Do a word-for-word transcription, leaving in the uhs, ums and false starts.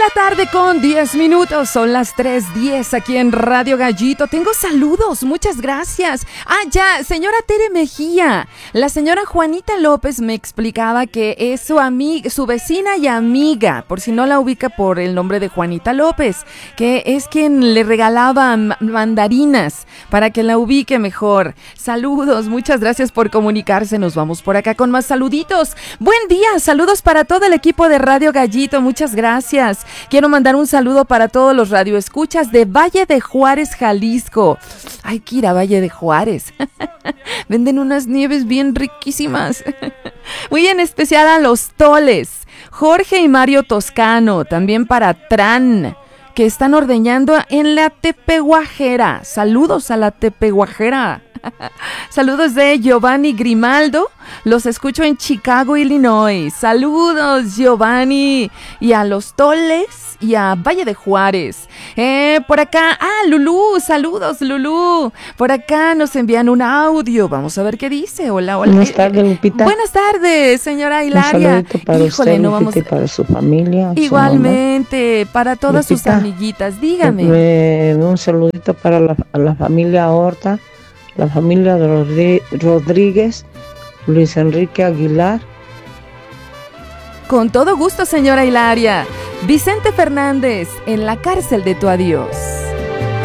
la tarde con diez minutos, son las tres diez aquí en Radio Gallito. Tengo saludos, muchas gracias. Ah, ya, señora Tere Mejía. La señora Juanita López me explicaba que es su amiga, su vecina y amiga, por si no la ubica por el nombre de Juanita López, que es quien le regalaba mandarinas para que la ubique mejor. Saludos, muchas gracias por comunicarse. Nos vamos por acá con más saluditos. Buen día, saludos para todo el equipo de Radio Gallito, muchas gracias. Quiero mandar un saludo para todos los radioescuchas de Valle de Juárez, Jalisco. Hay que ir a Valle de Juárez. Venden unas nieves bien riquísimas. Muy en especial a los Toles, Jorge y Mario Toscano, también para Tran, que están ordeñando en la Tepehuajera. Saludos a la Tepehuajera. Saludos de Giovanni Grimaldo. Los escucho en Chicago, Illinois. Saludos, Giovanni. Y a los Toles y a Valle de Juárez. Eh, por acá, ah, Lulú, saludos, Lulú. Por acá nos envían un audio. Vamos a ver qué dice. Hola, hola. Buenas tardes, Lupita. Buenas tardes, señora Hilaria. Un saludito para Híjole, usted, no Lupita, vamos... y para su familia. Igualmente, su para todas Lupita, sus amiguitas. Dígame. Eh, un saludito para la, a la familia Horta, la familia de Rodríguez, Luis Enrique Aguilar. Con todo gusto, señora Hilaria. Vicente Fernández, en la cárcel de tu adiós.